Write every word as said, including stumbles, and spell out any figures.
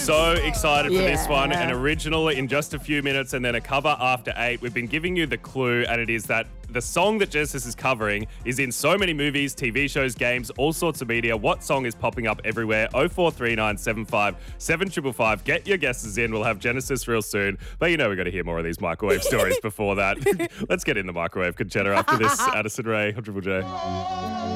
So excited for this Yeah. one. An original in just a few minutes and then a cover after eight. We've been giving you the clue, and it is that the song that Genesis is covering is in so many movies, T V shows, games, all sorts of media. What song is popping up everywhere? oh four three nine seven five seven five five. Get your guesses in. We'll have Genesis real soon. But you know we've got to hear more of these microwave stories before that. Let's get in the microwave, Conchetta, after this. Addison Rae on Triple J.